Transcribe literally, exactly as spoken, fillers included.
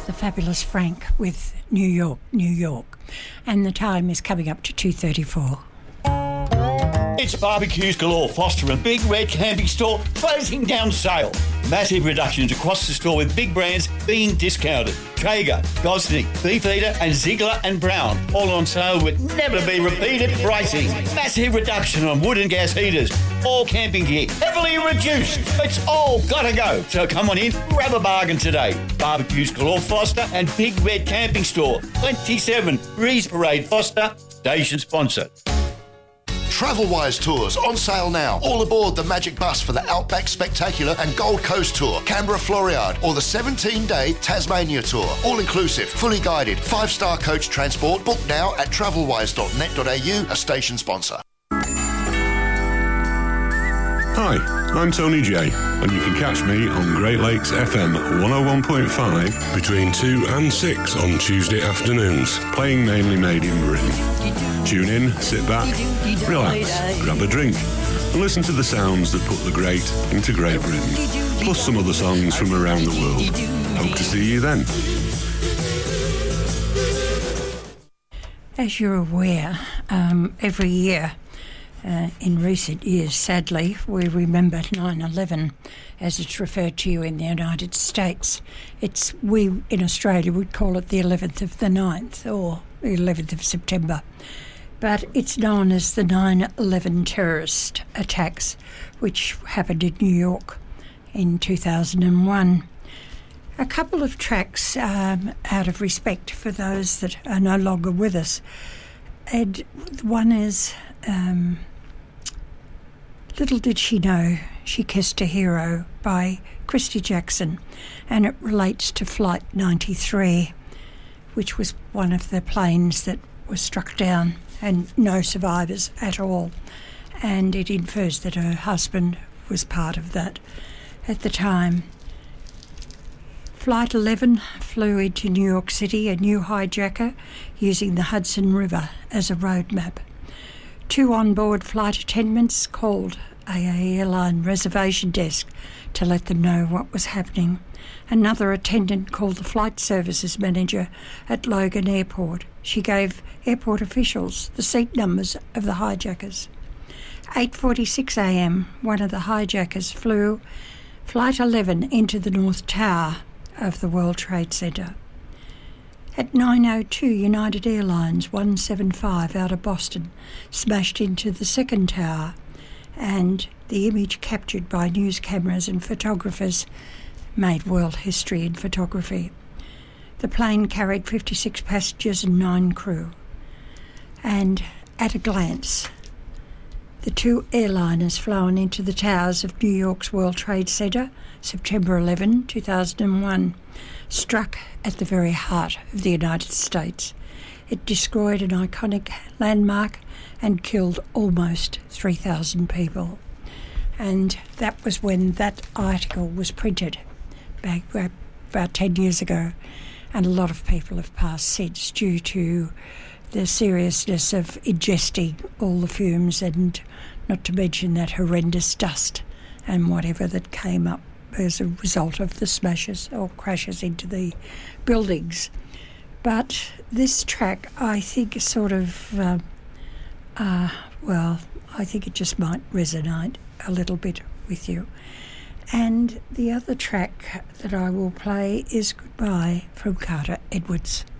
the fabulous Frank with New York, New York. And the time is coming up to two thirty-four. It's Barbecues Galore Foster and Big Red Camping Store closing down sale. Massive reductions across the store with big brands being discounted. Traeger, Gosney, Beefeater and Ziegler and Brown all on sale with never be repeated pricing. Massive reduction on wood and gas heaters. All camping gear heavily reduced. It's all gotta go. So come on in, grab a bargain today. Barbecues Galore Foster and Big Red Camping Store, twenty-seven Breeze Parade Foster, station sponsor. Travelwise Tours on sale now. All aboard the Magic Bus for the Outback Spectacular and Gold Coast Tour, Canberra Floriade, or the seventeen-day Tasmania Tour. All inclusive, fully guided, five-star coach transport. Book now at travelwise dot net dot a u, a station sponsor. Hi, I'm Tony J, and you can catch me on Great Lakes F M one oh one point five between two and six on Tuesday afternoons, playing mainly made in Britain. Tune in, sit back, relax, grab a drink, and listen to the sounds that put the great into Great Britain, plus some other songs from around the world. Hope to see you then. As you're aware, um, every year, Uh, in recent years, sadly, we remember nine eleven as it's referred to in the United States. It's we in Australia would call it the eleventh of the ninth or the eleventh of September. But it's known as the nine eleven terrorist attacks, which happened in New York in two thousand one. A couple of tracks um, out of respect for those that are no longer with us. And one is... Um, Little Did She Know She Kissed a Hero by Christy Jackson, and it relates to Flight ninety-three, which was one of the planes that was struck down and no survivors at all, and it infers that her husband was part of that at the time. Flight eleven flew into New York City, a new hijacker using the Hudson River as a road map. Two onboard flight attendants called A A Airline reservation desk to let them know what was happening. Another attendant called the flight services manager at Logan Airport. She gave airport officials the seat numbers of the hijackers. eight forty-six a m, one of the hijackers flew Flight eleven into the North Tower of the World Trade Center. At nine oh two, United Airlines one seventy-five out of Boston smashed into the second tower, and the image captured by news cameras and photographers made world history in photography. The plane carried fifty-six passengers and nine crew. And at a glance, the two airliners flown into the towers of New York's World Trade Center, September eleventh, two thousand one, struck at the very heart of the United States. It destroyed an iconic landmark and killed almost three thousand people. And that was when that article was printed back about ten years ago. And a lot of people have passed since due to the seriousness of ingesting all the fumes, and not to mention that horrendous dust and whatever that came up as a result of the smashes or crashes into the buildings. But this track, I think, sort of, uh, uh, well, I think it just might resonate a little bit with you. And the other track that I will play is Goodbye from Carter Edwards.